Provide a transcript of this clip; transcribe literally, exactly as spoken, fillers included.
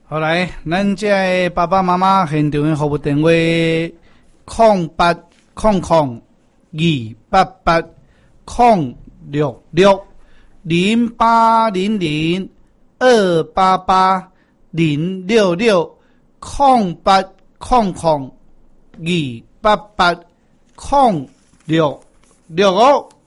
好来，咱这个爸爸妈妈现场的服务电话：零八空空二八八空六六零八零零二八八零六六零八空空二八八空六六五。